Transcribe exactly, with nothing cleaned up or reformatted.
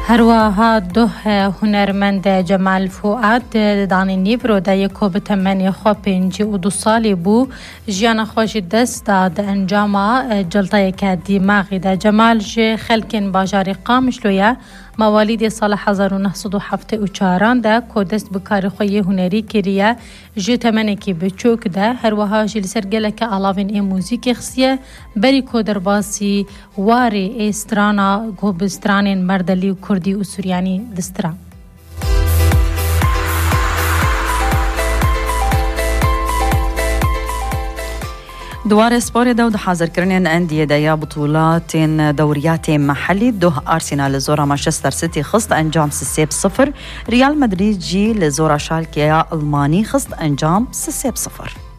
هروها ده هنرمند جمال فؤاد دانی نیبرو دا یکو بتمنی خو پنجی و دو سالی بو جیانا خوش دست داد انجاما جلطه که دیماغی دا جمال جه خلکن باجاری قامشلویا موالید سال هزار و نهصد و هفتاد و چهار دا که دست بکار خوی هنری کریه جه تمنی که بچوک دا هروها جل سرگله که علاوین ای موزیک خسیه بری که در باسی واری استرانا گوبسترانین مردلی و کردی و سوریانی دسترا. دوار سپور دو حاضر کردن اندیه دیا بطولات دوريات محلي ده أرسنال لزورا مانشستر سيتي خست انجام سسيب صفر ريال مدريد جي لزورا شالكيا ألماني خست انجام سسيب صفر.